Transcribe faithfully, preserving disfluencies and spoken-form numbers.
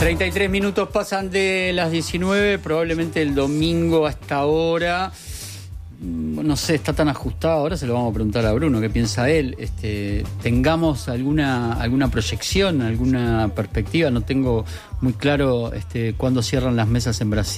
treinta y tres minutos pasan de las diecinueve, probablemente el domingo hasta ahora, no sé, está tan ajustado, ahora se lo vamos a preguntar a Bruno, qué piensa él, este, tengamos alguna, alguna proyección, alguna perspectiva, no tengo muy claro este, cuándo cierran las mesas en Brasil.